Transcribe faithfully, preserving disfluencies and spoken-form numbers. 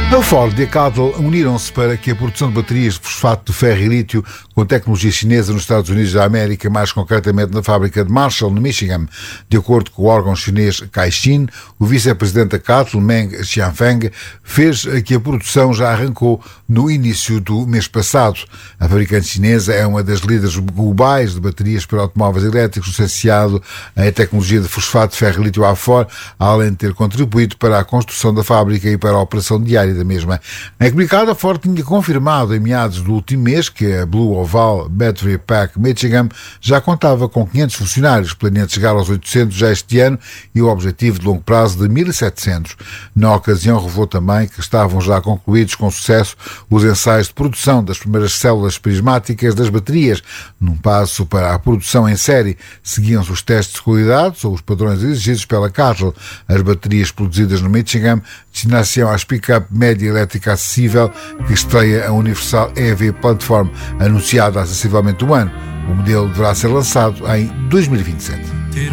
A Ford e a Cadel uniram-se para que a produção de baterias de fosfato de ferro e lítio com tecnologia chinesa nos Estados Unidos da América, mais concretamente na fábrica de Marshall, no Michigan. De acordo com o órgão chinês Caixin, o vice-presidente da Cadel, Meng Xianfeng, fez que a produção já arrancou no início do mês passado. A fabricante chinesa é uma das líderes globais de baterias para automóveis elétricos, associado à tecnologia de fosfato de ferro e lítio à Ford, além de ter contribuído para a construção da fábrica e para a operação diária da mesma. Em comunicado, a Ford tinha confirmado em meados do último mês que a Blue Oval Battery Park Michigan já contava com quinhentos funcionários, planeando chegar aos oitocentos já este ano e o objetivo de longo prazo de mil e setecentos. Na ocasião, revelou também que estavam já concluídos com sucesso os ensaios de produção das primeiras células prismáticas das baterias. Num passo para a produção em série, seguiam-se os testes de qualidade ou os padrões exigidos pela Cadel. As baterias produzidas no Michigan destinaram-se às pick-up média elétrica acessível que estreia a Universal E V Platform, anunciada há sensivelmente um ano. O modelo deverá ser lançado em dois mil e vinte e sete.